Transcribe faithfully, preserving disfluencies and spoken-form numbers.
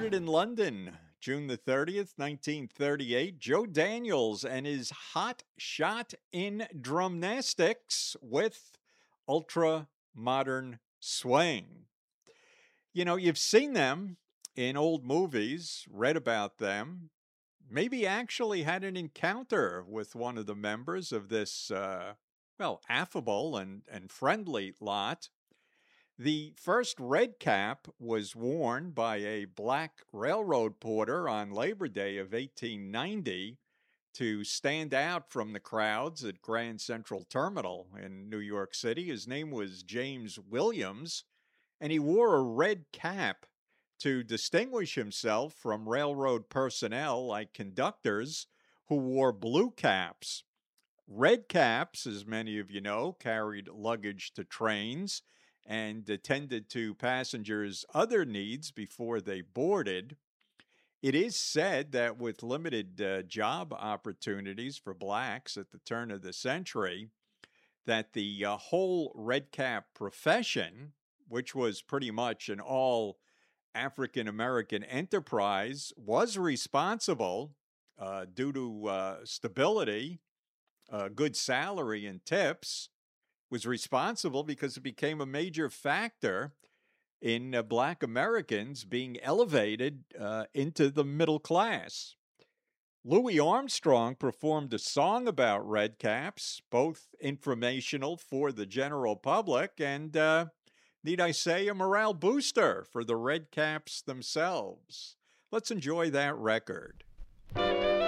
recorded in London, June the thirtieth, nineteen thirty-eight. Joe Daniels and his hot shot in drumnastics with ultra modern swing. You know, you've seen them in old movies, read about them, maybe actually had an encounter with one of the members of this, uh, well, affable and, and friendly lot. The first red cap was worn by a black railroad porter on Labor Day of eighteen ninety to stand out from the crowds at Grand Central Terminal in New York City. His name was James Williams, and he wore a red cap to distinguish himself from railroad personnel like conductors who wore blue caps. Red caps, as many of you know, carried luggage to trains and attended to passengers' other needs before they boarded. It is said that with limited uh, job opportunities for blacks at the turn of the century, that the uh, whole red cap profession, which was pretty much an all African American enterprise, was responsible uh, due to uh, stability, uh, good salary, and tips, was responsible because it became a major factor in uh, Black Americans being elevated uh, into the middle class. Louis Armstrong performed a song about red caps, both informational for the general public and, uh, need I say, a morale booster for the red caps themselves. Let's enjoy that record.